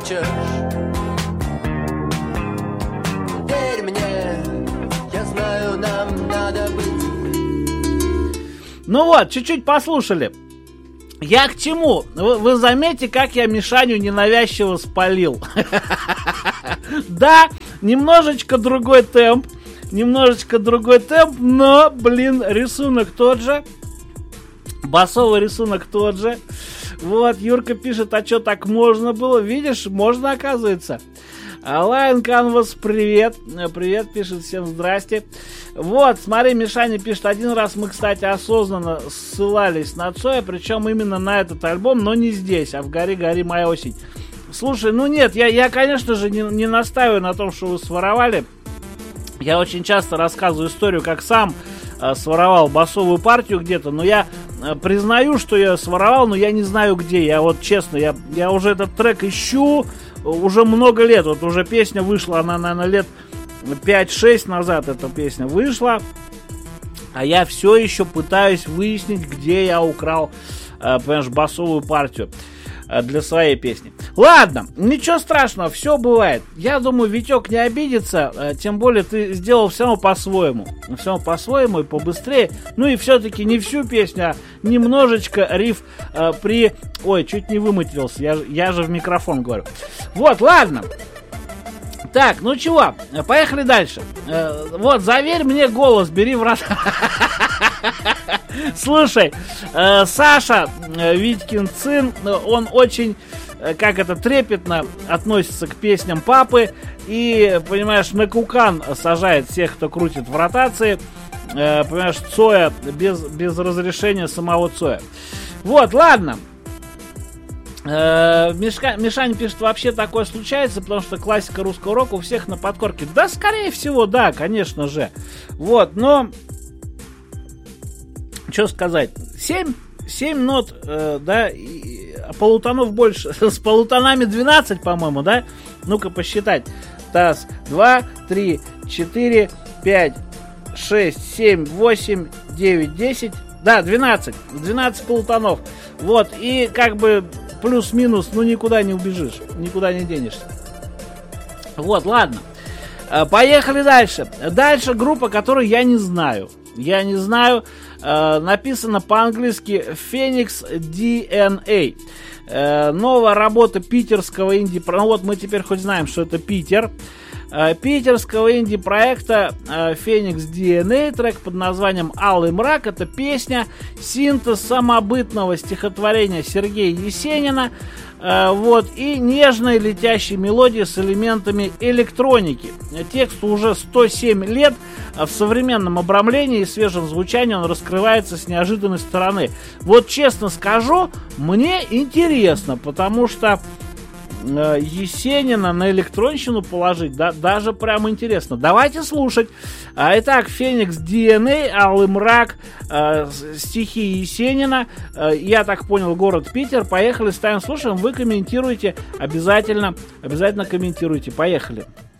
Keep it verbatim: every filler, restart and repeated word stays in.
хочешь. Верь мне, я знаю, нам надо быть. Ну вот, чуть-чуть послушали. Я к чему? Вы, вы заметите, как я Мишаню ненавязчиво спалил. Да, немножечко другой темп. Немножечко другой темп, но, блин, рисунок тот же. Басовый рисунок тот же. Вот, Юрка пишет, а что так можно было? Видишь, можно, оказывается. Lion Canvas, привет. Привет, пишет, всем здрасте. Вот, смотри, Мишаня пишет, один раз мы, кстати, осознанно ссылались на Цоя, причем именно на этот альбом, но не здесь, а в «Гори, гори, моя осень». Слушай, ну нет, я, я конечно же, не, не настаиваю на том, что вы своровали. Я очень часто рассказываю историю, как сам э, своровал басовую партию где-то, но я э, признаю, что я своровал, но я не знаю где. Я вот честно, я, я уже этот трек ищу уже много лет. Вот уже песня вышла, она, наверное, лет пять-шесть назад эта песня вышла. А я все еще пытаюсь выяснить, где я украл, э, понимаешь, басовую партию э, для своей песни. Ладно, ничего страшного, все бывает. Я думаю, Витек не обидится, э, тем более ты сделал все равно по-своему. Все равно по-своему и побыстрее. Ну и все-таки не всю песню, а немножечко риф э, при... Ой, чуть не выматерился, я, я же в микрофон говорю. Вот, ладно. Так, ну чего, поехали дальше. Э, вот, заверь мне голос, бери в рот. Слушай, э, Саша э, Витькин сын, он очень, э, как это, трепетно относится к песням папы. И, понимаешь, на кукан сажает всех, кто крутит в ротации. Э, понимаешь, Цоя без, без разрешения самого Цоя. Вот, ладно. Мишка, Мишань пишет, вообще такое случается, потому что классика русского рока у всех на подкорке. Да, скорее всего, да, конечно же. Вот, но что сказать, семь, семь нот, э, да, и, а полутонов больше. С полутонами двенадцать, по-моему, да? Ну-ка посчитать. Раз, два, три, четыре, пять, шесть, семь, восемь, девять, десять. Да, двенадцать. двенадцать полутонов. Вот, и как бы плюс-минус, ну никуда не убежишь, никуда не денешься. Вот, ладно. Поехали дальше. Дальше группа, которую я не знаю. Я не знаю. Написано по-английски Phoenix ди эн эй. Новая работа питерского инди... Ну вот мы теперь хоть знаем, что это Питер. Питерского инди-проекта Phoenix ди эн эй, трек под названием «Алый мрак». Это песня, синтез самобытного стихотворения Сергея Есенина, вот, и нежной летящей мелодии с элементами электроники. Тексту уже сто семь лет, в современном обрамлении и свежем звучании он раскрывается с неожиданной стороны. Вот честно скажу, мне интересно, потому что Есенина на электронщину положить, да, даже прям интересно. Давайте слушать. А, итак, Phoenix ди эн эй, «Алый мрак», э, стихи Есенина. Э, я так понял, город Питер. Поехали, ставим, слушаем. Вы комментируете. Обязательно, обязательно комментируйте. Поехали.